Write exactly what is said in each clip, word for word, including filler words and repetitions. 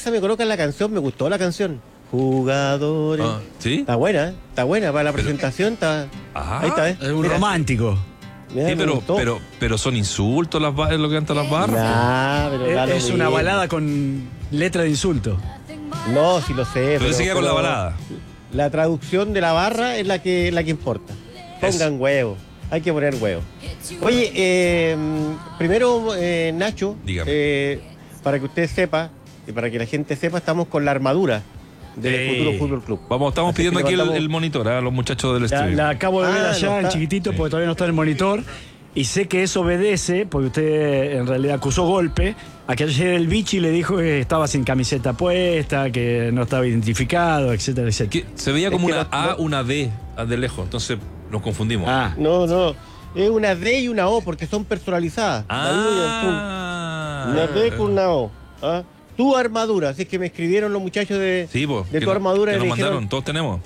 Bielsa me coloca la canción, me gustó la canción. Jugadores. Ah, ¿sí? Está buena, ¿eh? Está buena para la Pero, presentación. Está... Ah, Ahí está, ¿eh? Es un Mira. romántico. Mira, Sí, me pero, gustó. pero, pero son insultos las ba- lo que cantan las barras. Nah, pero da Es, lo es una mismo. balada con letra de insulto. No, sí lo sé. Pero se queda con la balada. La traducción de la barra es la que, la que importa. Pongan huevo. Hay que poner huevo. Oye, eh, primero, eh, Nacho, Dígame. eh, para que usted sepa, y para que la gente sepa, estamos con la armadura del Sí. Futuro Fútbol Club. Vamos, estamos Así que pidiendo le aquí el, mandamos- el monitor a los muchachos del La, estudio. la acabo de ver Ah, allá no en está. chiquitito Sí. porque todavía no está en el monitor. Y sé que eso obedece, porque usted en realidad acusó golpe, a que ayer el bichi le dijo que estaba sin camiseta puesta, que no estaba identificado, etcétera, etcétera. Que se veía como Es que una no- A, una D de lejos, entonces nos confundimos. Ah, No, no. Es una D y una O porque son personalizadas. Darío y Antún. Ah. Una D con una O. ¿Ah? Tu armadura. Así que me escribieron los muchachos de, Sí, pues. de que tu no- armadura que y nos me mandaron, dijeron, todos tenemos.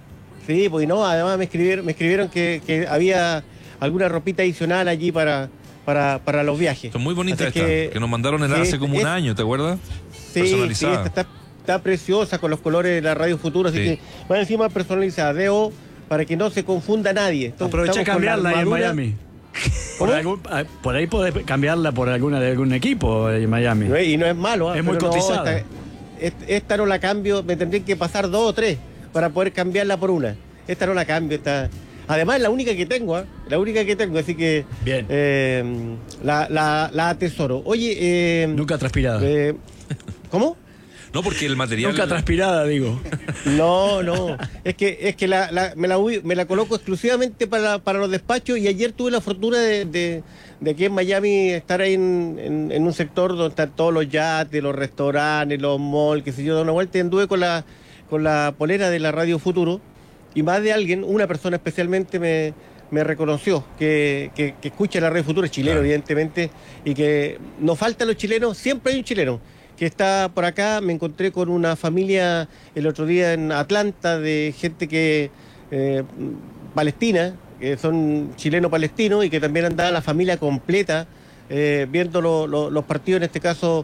sí, pues y no, además me escribieron, me escribieron que, que había alguna ropita adicional allí para, para, para los viajes. Son muy bonitas Así estas, que- que, nos mandaron el sí, hace como es- un año, ¿te acuerdas? Sí, sí, Personalizada. esta está, está preciosa con los colores de la Radio Futuro, así Sí. que más encima personalizada, D O, para que no se confunda nadie. Entonces, aproveché a estamos con la cambiarla ahí en armadura. Miami. Por, ¿Cómo? algún- ah, por ahí podés cambiarla por alguna de algún equipo en Miami. No es- y no es malo, ¿ah? Es muy Pero no, cotizada. esta, esta- esta no la cambio, me tendría que pasar dos o tres para poder cambiarla por una. Esta no la cambio, esta. Además es la única que tengo, ¿ah? La única que tengo, así que Bien. eh, la, la, la atesoro. Oye, eh, Nunca transpirada. eh, ¿cómo? No, porque el material. Nunca transpirada, digo. No, no. Es que, es que la, la- me, la, ubi- me la coloco exclusivamente para, para los despachos y ayer tuve la fortuna de, de, de aquí en Miami estar ahí en, en- en un sector donde están todos los yates, los restaurantes, los malls, qué sé yo, dar una vuelta y anduve con la, con la polera de la Radio Futuro y más de alguien, una persona especialmente me, me reconoció que, que, que escucha la Radio Futuro, es chileno Claro. evidentemente, y que nos faltan los chilenos, siempre hay un chileno que está por acá. Me encontré con una familia el otro día en Atlanta de gente que eh, palestina, que son chileno-palestinos y que también andaba la familia completa eh, viendo lo- lo- los partidos, en este caso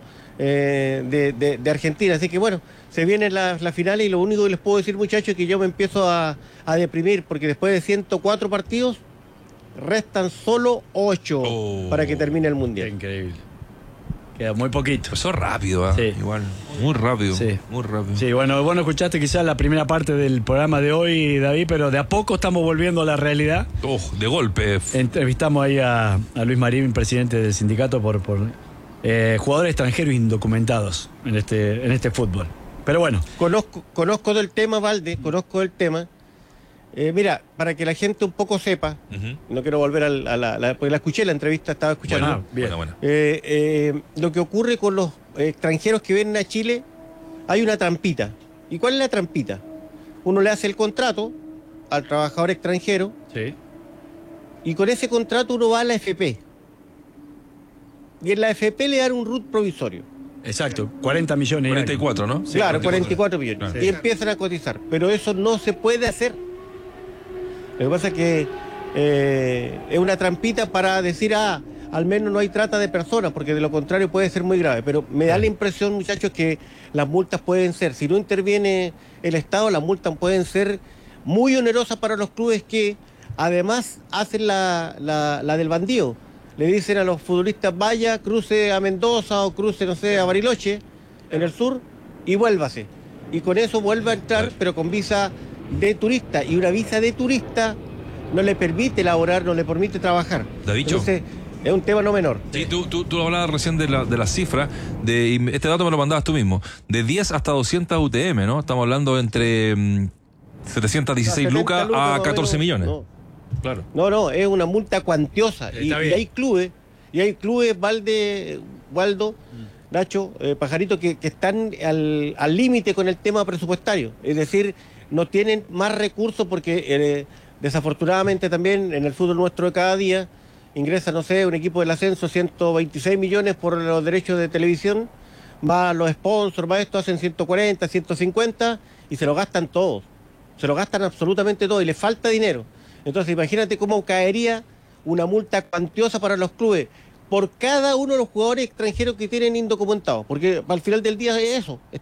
eh, de, de- de Argentina. Así que bueno, se vienen las las finales y lo único que les puedo decir, muchachos, es que yo me empiezo a, a deprimir porque después de ciento cuatro partidos restan solo ocho Oh. para que termine el Qué Mundial. increíble. Queda muy poquito. Pasó rápido, ¿ah? Sí. Igual. Muy rápido. Sí. Muy rápido. Sí, bueno, vos no escuchaste quizás la primera parte del programa de hoy, David, pero de a poco estamos volviendo a la realidad. Oh, de golpe. Entrevistamos ahí a, a Luis Marín, presidente del sindicato, por, por eh, jugadores extranjeros indocumentados en este, en este fútbol. Pero bueno, Conozco, conozco del tema, Valde, conozco del tema. Eh, mira, para que la gente un poco sepa, Ujú. no quiero volver al- a la, la- porque la escuché, la entrevista estaba escuchando. Bueno. bien. Buena, buena. Eh, eh, lo que ocurre con los eh, extranjeros que vienen a Chile, hay una trampita. ¿Y cuál es la trampita? Uno le hace el contrato al trabajador extranjero sí. y con ese contrato uno va a la F P. Y en la F P le dan un R U T provisorio. Exacto, cuarenta millones. cuarenta y cuatro, ¿no? Sí, claro, cuarenta cuarenta y y cuatro millones. Claro. Y empiezan a cotizar. Pero eso no se puede hacer. Lo que pasa es que eh, es una trampita para decir, ah, al menos no hay trata de personas, porque de lo contrario puede ser muy grave. Pero me da la impresión, muchachos, que las multas pueden ser, si no interviene el Estado, las multas pueden ser muy onerosas para los clubes que además hacen la, la, la del bandido. Le dicen a los futbolistas, vaya, cruce a Mendoza o cruce, no sé, a Bariloche, en el sur, y vuélvase. Y con eso vuelve a entrar, pero con visa de turista. Y una visa de turista no le permite laborar, no le permite trabajar. Davicho. Entonces, es un tema no menor. Sí, tú, tú, tú hablabas recién de la, de la cifra, de, y este dato me lo mandabas tú mismo, de diez hasta doscientas U T M, ¿no? Estamos hablando entre mm, setecientas dieciséis setenta lucas lucas, a más o catorce menos, millones. No, Claro. no, no, es una multa cuantiosa. Y, Está y bien. hay clubes, y hay clubes, Valde, Waldo, Nacho, eh, Pajarito, que, que están al al límite con el tema presupuestario. Es decir, no tienen más recursos porque eh, desafortunadamente también en el fútbol nuestro de cada día ingresa, no sé, un equipo del ascenso ciento veintiséis millones por los derechos de televisión, va a los sponsors, va a esto, hacen ciento cuarenta, ciento cincuenta y se lo gastan todos. Se lo gastan absolutamente todo y les falta dinero. Entonces imagínate cómo caería una multa cuantiosa para los clubes por cada uno de los jugadores extranjeros que tienen indocumentados, porque al final del día es eso,